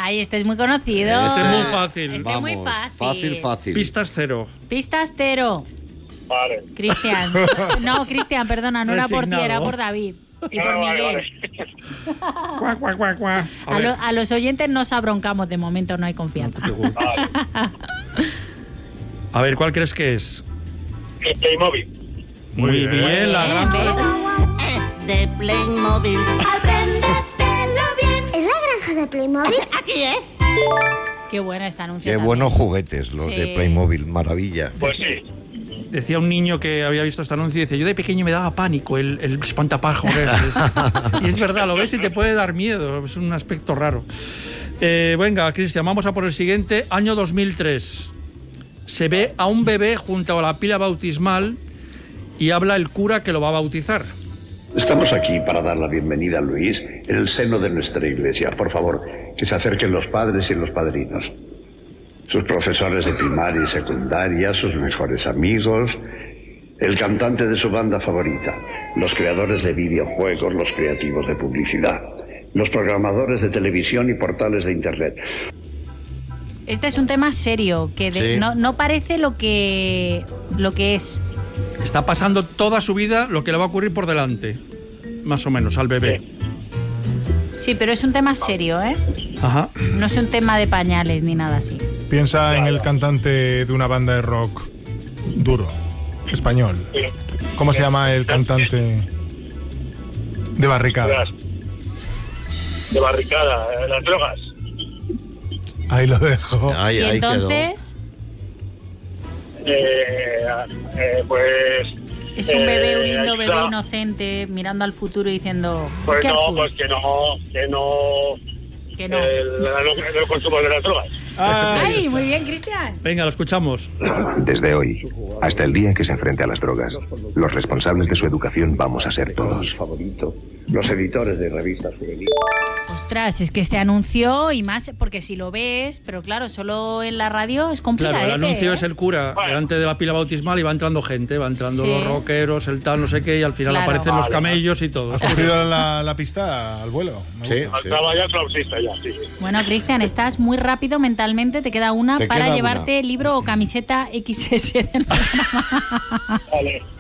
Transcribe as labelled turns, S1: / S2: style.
S1: Ay, este es muy conocido.
S2: Este es muy fácil.
S1: Este es muy fácil.
S3: Fácil.
S2: Pistas 0.
S1: Pistas 0.
S4: Vale.
S1: Cristian. No, Cristian, perdona, no era por ti,
S2: Resignado.
S1: era por David. Y por
S4: Vale,
S1: Miguel.
S2: Cuac, cuac, cuac, cuac. A ver.
S1: A los oyentes nos abroncamos, de momento no hay confianza.
S4: Vale.
S2: A ver, ¿cuál crees que es?
S4: El Playmobil.
S2: Muy bien, la granja.
S5: De Playmobil.
S6: Apréndetelo bien. ¿Es la granja de Playmobil?
S5: Aquí, ¿eh?
S1: Qué buena esta anuncio.
S3: Qué
S1: también.
S3: buenos juguetes los
S1: Sí.
S3: de Playmobil, maravilla.
S4: Pues sí.
S2: Decía un niño que había visto este anuncio y dice, yo de pequeño me daba pánico el espantapájaros. Y es verdad, lo ves y te puede dar miedo, es un aspecto raro. Venga, Cristian, vamos a por el siguiente. Año 2003. Se ve a un bebé junto a la pila bautismal y habla el cura que lo va a bautizar.
S7: Estamos aquí para dar la bienvenida a Luis en el seno de nuestra iglesia. Por favor, que se acerquen los padres y los padrinos. Sus profesores de primaria y secundaria, sus mejores amigos, el cantante de su banda favorita, los creadores de videojuegos, los creativos de publicidad, los programadores de televisión y portales de internet.
S1: Este es un tema serio, que
S3: Sí.
S1: no parece lo que es.
S2: Está pasando toda su vida lo que le va a ocurrir por delante, más o menos, al bebé.
S1: Sí, pero es un tema serio, ¿eh?
S2: Ajá.
S1: No es un tema de pañales ni nada así.
S8: Piensa en el cantante de una banda de rock duro, español. ¿Cómo se llama el cantante de Barricada?
S4: De barricada, las drogas.
S8: Ahí lo dejo.
S3: Ahí,
S1: Y
S3: ahí quedó.
S1: entonces
S4: Pues...
S1: es un bebé, un lindo
S4: ahí
S1: bebé
S4: está.
S1: inocente, mirando al futuro y diciendo...
S4: Pues no,
S1: "Careful",
S4: pues que no
S1: que no.
S4: el consumo de las drogas.
S1: Ay, muy bien, Cristian.
S2: Venga, lo escuchamos.
S9: Desde hoy, hasta el día en que se enfrente a las drogas, los responsables de su educación vamos a ser todos.
S7: Favorito, los editores de revistas juveniles.
S1: Ostras, es que este anuncio y más, porque si lo ves, pero claro, solo en la radio es complicado.
S2: Claro, el anuncio es el cura
S4: Bueno.
S2: delante de la pila bautismal y va entrando gente, va entrando
S1: Sí.
S2: los rockeros, el tal, no sé qué, y al final
S1: Claro.
S2: aparecen los
S4: Vale.
S2: camellos y todo.
S8: ¿Has cogido la pista al vuelo? Me
S3: Sí,
S8: gusta.
S3: sí.
S4: Estaba ya flautista ya, sí.
S1: Bueno, Cristian, estás muy rápido mentalmente, te queda una
S3: Te
S1: para
S3: queda
S1: llevarte
S3: una.
S1: libro o camiseta XS del programa.
S4: Vale.